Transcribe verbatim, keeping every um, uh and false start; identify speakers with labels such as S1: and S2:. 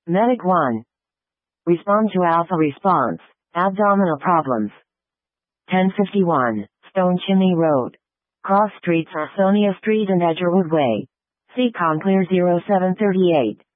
S1: Medic one. Respond to alpha response. Abdominal problems. ten fifty-one. Stone Chimney Road. Cross streets are Sonia Street and Edgerwood Way. Seacon Clear zero seven three eight.